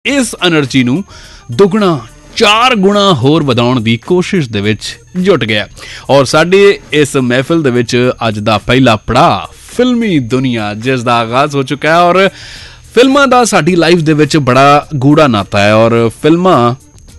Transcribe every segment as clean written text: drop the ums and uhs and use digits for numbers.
ਇਸ એનર્ਜੀ ਨੂੰ ਦੁੱਗਣਾ 4 ਗੁਣਾ ਹੋਰ ਵਧਾਉਣ ਦੀ ਕੋਸ਼ਿਸ਼ ਦੇ ਵਿੱਚ ਜੁਟ ਗਿਆ। ਔਰ ਸਾਡੇ ਇਸ ਮਹਿਫਿਲ ਦੇ ਵਿੱਚ ਅੱਜ ਦਾ ਪਹਿਲਾ ਪੜਾਅ ਫਿਲਮੀ ਦੁਨੀਆ, ਜਿਸ ਦਾ ਆਗਾਜ਼ ਹੋ ਚੁੱਕਾ ਹੈ। ਔਰ ਫਿਲਮਾਂ ਦਾ ਸਾਡੀ ਲਾਈਫ ਦੇ ਵਿੱਚ ਬੜਾ ਗੂੜਾ ਨਾਤਾ ਹੈ। ਔਰ ਫਿਲਮਾਂ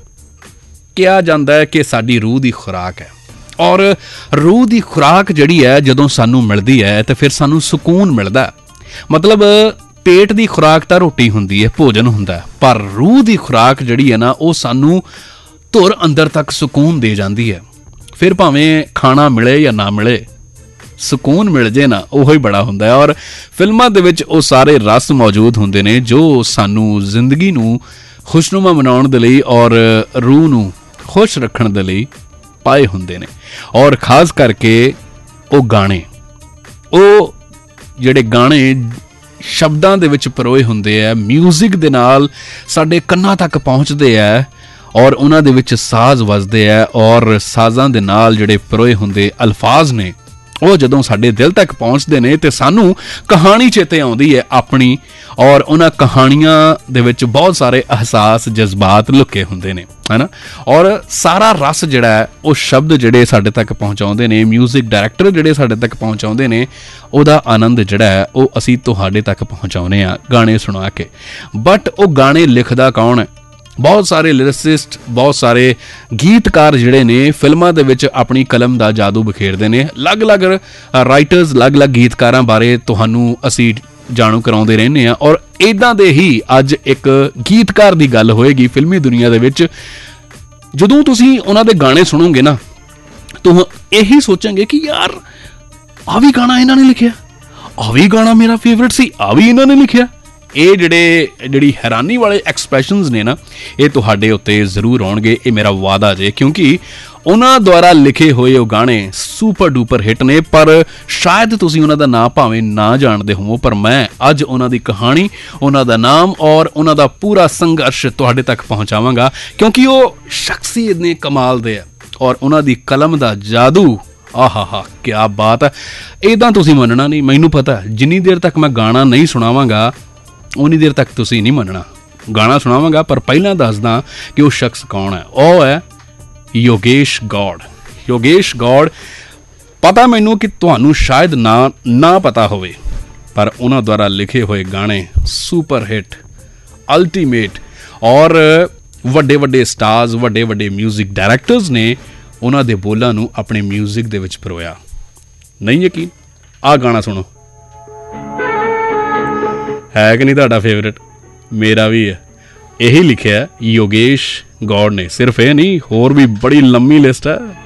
ਕਿਹਾ ਜਾਂਦਾ ਹੈ ਕਿ ਸਾਡੀ ਰੂਹ ਦੀ ਖੁਰਾਕ ਹੈ। ਔਰ ਰੂਹ ਦੀ ਖੁਰਾਕ ਜਿਹੜੀ ਹੈ ਜਦੋਂ ਸਾਨੂੰ ਮਿਲਦੀ ਹੈ ਤਾਂ ਫਿਰ ਸਾਨੂੰ ਸਕੂਨ ਮਿਲਦਾ। ਮਤਲਬ ਪੇਟ ਦੀ ਖੁਰਾਕ ਤਾਂ ਰੋਟੀ ਹੁੰਦੀ ਹੈ, ਭੋਜਨ ਹੁੰਦਾ, ਪਰ ਰੂਹ ਦੀ ਖੁਰਾਕ ਜਿਹੜੀ ਹੈ ਨਾ ਉਹ ਸਾਨੂੰ ਧੁਰ ਅੰਦਰ ਤੱਕ ਸਕੂਨ ਦੇ ਜਾਂਦੀ ਹੈ। ਫਿਰ ਭਾਵੇਂ ਖਾਣਾ ਮਿਲੇ ਜਾਂ ਨਾ ਮਿਲੇ, ਸਕੂਨ ਮਿਲ ਜੇ ਨਾ, ਉਹੀ ਬੜਾ ਹੁੰਦਾ ਹੈ। ਔਰ ਫਿਲਮਾਂ ਦੇ ਵਿੱਚ ਉਹ ਸਾਰੇ ਰਸ ਮੌਜੂਦ ਹੁੰਦੇ ਨੇ ਜੋ ਸਾਨੂੰ ਜ਼ਿੰਦਗੀ ਨੂੰ ਖੁਸ਼ਨੁਮਾ ਬਣਾਉਣ ਦੇ ਲਈ ਔਰ ਰੂਹ ਨੂੰ ਖੁਸ਼ ਰੱਖਣ ਦੇ ਲਈ ਪਾਏ ਹੁੰਦੇ ਨੇ। ਔਰ ਖਾਸ ਕਰਕੇ ਉਹ ਗਾਣੇ, ਉਹ ਜਿਹੜੇ ਗਾਣੇ ਸ਼ਬਦਾਂ ਦੇ ਵਿੱਚ ਪਰੋਏ ਹੁੰਦੇ ਆ, ਮਿਊਜ਼ਿਕ ਦੇ ਨਾਲ ਸਾਡੇ ਕੰਨਾਂ ਤੱਕ ਪਹੁੰਚਦੇ ਆ ਔਰ ਉਹਨਾਂ ਦੇ ਵਿੱਚ ਸਾਜ਼ ਵੱਜਦੇ ਆ। ਔਰ ਸਾਜ਼ਾਂ ਦੇ ਨਾਲ ਜਿਹੜੇ ਪਰੋਏ ਹੁੰਦੇ ਅਲਫਾਜ਼ ਨੇ ਉਹ ਜਦੋਂ ਸਾਡੇ ਦਿਲ ਤੱਕ ਪਹੁੰਚਦੇ ਨੇ ਤੇ ਸਾਨੂੰ ਕਹਾਣੀ ਚੇਤੇ ਆਉਂਦੀ ਹੈ ਆਪਣੀ। ਔਰ ਉਹਨਾਂ ਕਹਾਣੀਆਂ ਦੇ ਵਿੱਚ ਬਹੁਤ ਸਾਰੇ ਅਹਿਸਾਸ, ਜਜ਼ਬਾਤ ਲੁਕੇ ਹੁੰਦੇ ਨੇ, ਹੈ ਨਾ। ਔਰ ਸਾਰਾ ਰਸ ਜਿਹੜਾ ਹੈ, ਉਹ ਸ਼ਬਦ ਜਿਹੜੇ ਸਾਡੇ ਤੱਕ ਪਹੁੰਚਾਉਂਦੇ ਨੇ, ਮਿਊਜ਼ਿਕ ਡਾਇਰੈਕਟਰ ਜਿਹੜੇ ਸਾਡੇ ਤੱਕ ਪਹੁੰਚਾਉਂਦੇ ਨੇ, ਉਹਦਾ ਆਨੰਦ ਜਿਹੜਾ ਹੈ ਉਹ ਅਸੀਂ ਤੁਹਾਡੇ ਤੱਕ ਪਹੁੰਚਾਉਂਦੇ ਹਾਂ ਗਾਣੇ ਸੁਣਾ ਕੇ। ਬਟ ਉਹ ਗਾਣੇ ਲਿਖਦਾ ਕੌਣ ਹੈ? ਬਹੁਤ ਸਾਰੇ ਲਿਰਿਸਿਸਟ, ਬਹੁਤ ਸਾਰੇ ਗੀਤਕਾਰ ਜਿਹੜੇ ਨੇ ਫਿਲਮਾਂ ਦੇ ਵਿੱਚ ਆਪਣੀ ਕਲਮ ਦਾ ਜਾਦੂ ਬਿਖੇਰਦੇ ਨੇ। ਅਲੱਗ-ਅਲੱਗ ਰਾਈਟਰਸ, ਅਲੱਗ-ਅਲੱਗ ਗੀਤਕਾਰਾਂ ਬਾਰੇ ਤੁਹਾਨੂੰ ਅਸੀਂ ਜਾਣੂ ਕਰਾਉਂਦੇ ਰਹਿੰਦੇ ਹਾਂ। ਔਰ ਇੱਦਾਂ ਦੇ ਹੀ ਅੱਜ ਇੱਕ ਗੀਤਕਾਰ ਦੀ ਗੱਲ ਹੋਏਗੀ ਫਿਲਮੀ ਦੁਨੀਆ ਦੇ ਵਿੱਚ। ਜਦੋਂ ਤੁਸੀਂ ਉਹਨਾਂ ਦੇ ਗਾਣੇ ਸੁਣੋਗੇ ਨਾ ਤੁਮ ਇਹੀ ਸੋਚੋਗੇ ਕਿ ਯਾਰ ਆ ਵੀ ਗਾਣਾ ਇਹਨਾਂ ਨੇ ਲਿਖਿਆ, ਆ ਵੀ ਗਾਣਾ ਮੇਰਾ ਫੇਵਰਟ ਸੀ, ਆ ਵੀ ਇਹਨਾਂ ਨੇ ਲਿਖਿਆ। ਇਹ ਜਿਹੜੀ ਹੈਰਾਨੀ ਵਾਲੇ ਐਕਸਪ੍ਰੈਸ਼ਨਸ ਨੇ ਨਾ, ਇਹ ਤੁਹਾਡੇ ਉੱਤੇ ਜ਼ਰੂਰ ਆਉਣਗੇ, ਇਹ ਮੇਰਾ ਵਾਅਦਾ ਜੇ। ਕਿਉਂਕਿ ਉਹਨਾਂ ਦੁਆਰਾ ਲਿਖੇ ਹੋਏ ਉਹ ਗਾਣੇ ਸੁਪਰ ਡੂਪਰ ਹਿੱਟ ਨੇ। ਪਰ ਸ਼ਾਇਦ ਤੁਸੀਂ ਉਹਨਾਂ ਦਾ ਨਾਂ ਭਾਵੇਂ ਨਾ ਜਾਣਦੇ ਹੋਵੋ, ਪਰ ਮੈਂ ਅੱਜ ਉਹਨਾਂ ਦੀ ਕਹਾਣੀ, ਉਹਨਾਂ ਦਾ ਨਾਮ ਔਰ ਉਹਨਾਂ ਦਾ ਪੂਰਾ ਸੰਘਰਸ਼ ਤੁਹਾਡੇ ਤੱਕ ਪਹੁੰਚਾਵਾਂਗਾ। ਕਿਉਂਕਿ ਉਹ ਸ਼ਖਸੀ ਇੰਨੇ ਕਮਾਲ ਦੇ ਆ ਔਰ ਉਹਨਾਂ ਦੀ ਕਲਮ ਦਾ ਜਾਦੂ, ਆਹਾ ਕਿਆ ਬਾਤ ਹੈ। ਇੱਦਾਂ ਤੁਸੀਂ ਮੰਨਣਾ ਨਹੀਂ, ਮੈਨੂੰ ਪਤਾ। ਜਿੰਨੀ ਦੇਰ ਤੱਕ ਮੈਂ ਗਾਣਾ ਨਹੀਂ ਸੁਣਾਵਾਂਗਾ ਉਨੀ ਦੇਰ ਤੱਕ ਤੁਸੀਂ ਨਹੀਂ ਮੰਨਣਾ। ਗਾਣਾ ਸੁਣਾਵਾਂਗਾ ਪਰ ਪਹਿਲਾਂ ਦੱਸਦਾ ਕਿ ਉਹ ਸ਼ਖਸ ਕੌਣ ਹੈ। ਉਹ ਹੈ ਯੋਗੇਸ਼ ਗੌੜ। ਯੋਗੇਸ਼ ਗੌੜ, ਪਤਾ ਮੈਨੂੰ ਕਿ ਤੁਹਾਨੂੰ ਸ਼ਾਇਦ ਨਾ ਪਤਾ ਹੋਵੇ, ਪਰ ਉਹਨਾਂ ਦੁਆਰਾ ਲਿਖੇ ਹੋਏ ਗਾਣੇ ਸੁਪਰ ਹਿੱਟ, ਅਲਟੀਮੇਟ। ਔਰ ਵੱਡੇ ਵੱਡੇ ਸਟਾਰਸ, ਵੱਡੇ ਵੱਡੇ ਮਿਊਜ਼ਿਕ ਡਾਇਰੈਕਟਰਸ ਨੇ ਉਹਨਾਂ ਦੇ ਬੋਲਾਂ ਨੂੰ ਆਪਣੇ ਮਿਊਜ਼ਿਕ ਦੇ ਵਿੱਚ ਪਰੋਇਆ। ਨਹੀਂ ਯਕੀਨ? ਆਹ ਗਾਣਾ ਸੁਣੋ। ਹੈ ਕਿ ਨਹੀਂ ਤੁਹਾਡਾ ਫੇਵਰੇਟ? ਮੇਰਾ ਵੀ ਹੈ। ਇਹੀ ਲਿਖਿਆ ਯੋਗੇਸ਼ ਗੌੜ ਨੇ। ਸਿਰਫ ਇਹ ਨਹੀਂ, ਹੋਰ ਵੀ ਬੜੀ ਲੰਮੀ ਲਿਸਟ ਹੈ।